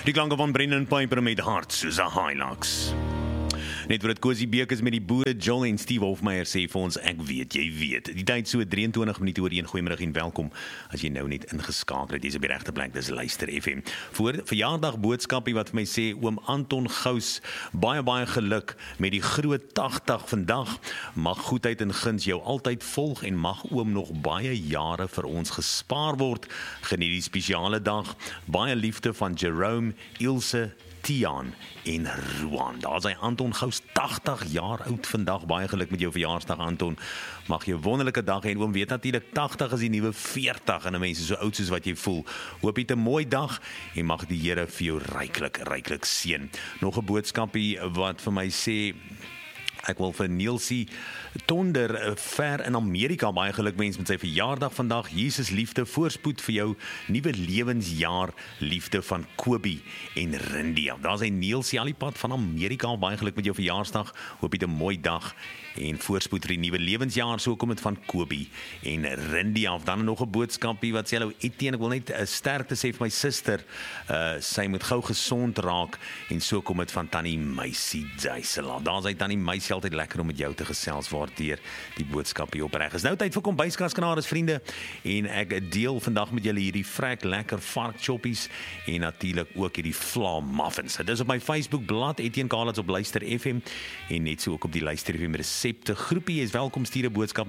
Die klanke van Brendan Piper met Hart soos 'n Hilux. Net wat Cozy Beek is met die boere, Joel en Steve Hofmeyer sê vir ons, ek weet, jy weet. Die tyd so 23 minute oor 1, goeiemiddag en welkom. As jy nou net ingeskakel het, jy's op die regte plek, dis Luister FM. Voor verjaardag boodskapie wat vir my sê, oom Anton Gous, baie geluk met die groot 80 vandag. Mag goedheid en guns jou altyd volg en mag oom nog baie jare vir ons gespaar word. Geniet die spesiale dag. Baie liefde van Jerome, Ilse, Tian en Ruan. Daar is hy Anton Gous, 80 jaar oud vandag. Baie geluk met jou verjaarsdag, Anton. Mag jy 'n wonderlike dag hê. En oom weet natuurlik 80 is die nuwe 40 en 'n mens is so oud soos wat jy voel. Hoop jy 'n mooi dag en mag die Here vir jou ryklik seën. Nog 'n boodskapie wat vir my sê, ek wil vir Nielsie Tonder ver in Amerika baie geluk wens met sy verjaardag vandag. Jesus liefde, voorspoed vir jou nuwe lewensjaar, liefde van Kobie en Rindia. Daar is hy Nielsie al die pad van Amerika, baie geluk met jou verjaarsdag. Hoop jy 'n mooi dag en voorspoed vir die nuwe lewensjaar. So kom dit van Kobie en Rindia. Dan nog 'n boodskapie wat sê, hallo Etienne, ek wil net 'n sterkte sê vir my suster. Sy moet gou gesond raak en so kom dit van Tannie Meisie Duisela. Daar is hy Tannie Meisie, altyd lekker om met jou te gesels, waardeer die boodskap hier opreg. Is nou tyd vir kombuiskaskanades vriende en ek deel vandag met julle hierdie vrek lekker varkchoppies en natuurlik ook hierdie vla muffins. Dit is op my Facebook blad Etienne Kalats op Luister FM en net so ook op die Luister FM resepte groepie. Jy is welkom, stuur 'n boodskap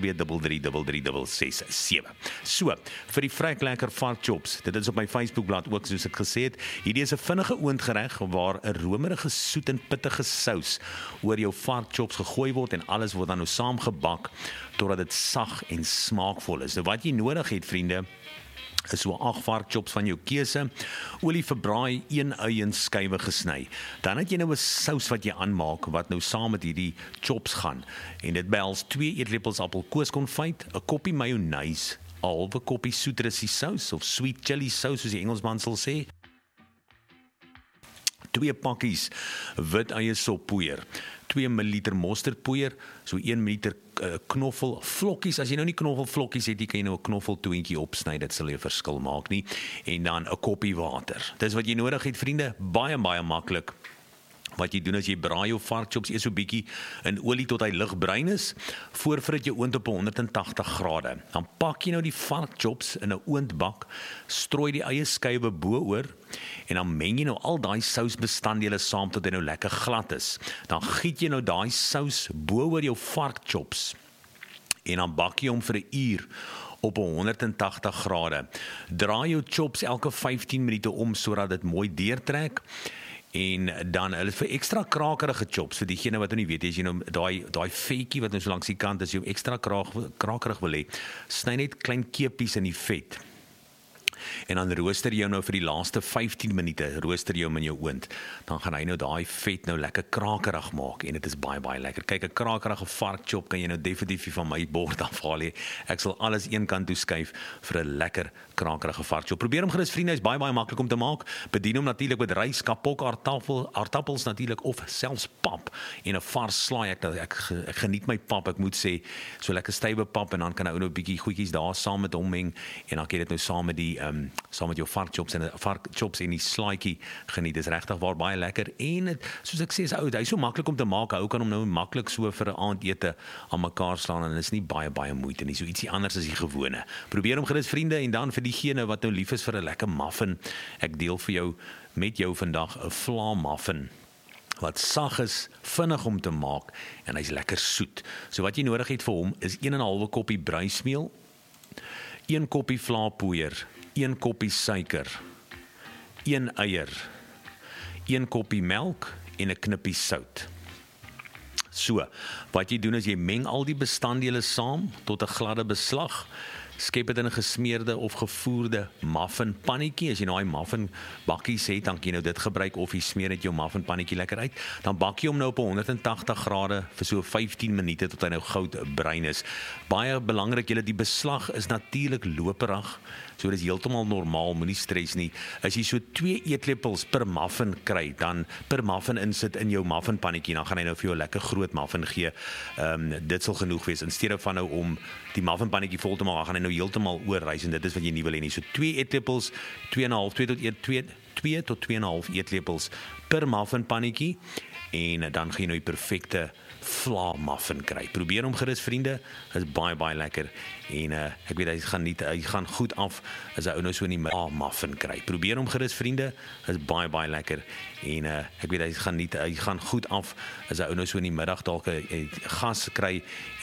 0823333667. So, vir die vrek lekker varkchops. Dit is op my Facebook blad ook soos ek gesê het. Hierdie is 'n vinnige oondgereg waar 'n romerige soet en pittige sous oor jou varkchops gegooi word en alles word dan nou saamgebak totdat dit sag en smaakvol is. Nou wat jy nodig het, vriende, is so 8 varkchops van jou keuse, olie verbraai, 1 ui in skywe gesny. Dan het jy nou 'n sous wat jy aanmaak wat nou saam met hierdie chops gaan. En dit behels 2 eetlepels appelkoeskonfyt, 'n koppie mayonnaise, 'n halwe koppie soetrussie sous of sweet chili sous soos die Engelsman sal sê, 2 pakkies wit eie soppoeier, 2 ml mosterdpoeier, so 1 ml knoffelvlokkies. As jy nou nie knoffelvlokkies het, jy kan jy nou 'n knoffeltoontjie opsny, dit sal 'n verskil maak nie. En dan 'n koppie water. Dis wat jy nodig het, vriende. Baie maklik. Wat jy doen is jy braai jou varkchops eers so bietjie in olie tot hy ligbruin is, voorvrit jou oond op 180 grade. Dan pak jy nou die varkchops in 'n oondbak, strooi die eie skywe bo-oor en dan meng jy nou al daai sousbestanddele saam tot hy nou lekker glad is. Dan giet jy nou daai sous bo-oor jou varkchops en dan bak jy hom vir 'n uur op 180 grade. Draai jou chops elke 15 minute om sodat dit mooi deurtrek. En dan hulle vir ekstra krakerige chops, vir diegene wat nie weet, as jy nou daai vetjie wat nou so langs die kant is, jy ekstra krakerig wil hê, sny net klein keepies in die vet. En dan rooster jy nou vir die laaste 15 minute, rooster jy hom in jou oond. Dan gaan hy nou daai vet nou lekker krakerig maak en dit is baie lekker. Kyk, 'n krakerige varkchop kan jy nou definitief van my bord afhaal hê. Ek sal alles een kant toe skuif vir 'n lekker krakerige varkchop. Probeer hom gerus, vriende, is baie maklik om te maak. Bedien hom natuurlik met rys, kapok, aardappels natuurlik of selfs pap en 'n vars slaai. Ek geniet my pap, ek moet sê, so lekker stywe pap en dan kan ou nou 'n bietjie goedjies daar saam met hom meng en dan kan jy dit nou saam met die saam met jou varkchops en die slaaitjie geniet. Dis regtig waar baie lekker en soos ek sê, hy's so maklik om te maak. Hou kan hom nou maklik so vir 'n aandete aan mekaar slaan en is nie baie moeite nie. So ietsie anders as die gewone. Probeer hom gerus, vriende, en dan vir diegene wat nou lief is vir 'n lekker muffin. Ek deel vir jou met jou vandag 'n vla muffin wat sag is, vinnig om te maak en hy's lekker soet. So wat jy nodig het vir hom is 1,5 koppie bruismeel, 1 koppie vlaapoeier, 1 koppie suiker, 1 eier, 1 koppie melk en 'n knippie sout. So, wat jy doen is jy meng al die bestanddele saam tot 'n gladde beslag. Skep dit in 'n gesmeerde of gevoerde muffin pannetjie. As jy nou 'n muffin bakkies het, dan kan jy nou dit gebruik of jy smeer net jou muffin pannetjie lekker uit. Dan bak jy hom nou op 180 grade vir so 15 minute tot hy nou goudbruin is. Baie belangrik, julle, die beslag is natuurlik loperig. So dis heeltemal normaal, moenie stres nie. As jy so 2 eetlepels per muffin kry, dan per muffin insit in jou muffin pannetjie, dan gaan hy nou vir jou 'n lekker groot muffin gee. Dit sal genoeg wees. In steede van nou om die muffin pannetjie vol te maak, gaan hy nou heeltemal oorreis en dit is wat jy nie wil hê nie. So 2 eetlepels, 2,5, 2 tot 1, 2 2 tot 2,5 eetlepels per muffinpannetjie en dan gaan jy nou die perfekte vla muffin kry. Probeer hom gerus vriende, is baie lekker en ek weet hy gaan goed af as 'n ou nou so in die muffin kry. Probeer hom gerus vriende, is baie lekker en ek weet hy gaan goed af as 'n ou nou so in die middag dalk 'n gas kry